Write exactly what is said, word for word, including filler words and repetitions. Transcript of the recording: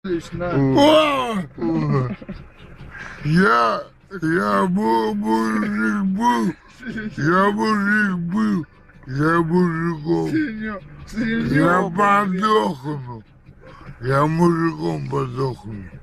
Лично. О! Я, я был мужик был, я мужик был, я мужиком, Сенё- я Сенёк, блин. подохну, я мужиком подохну.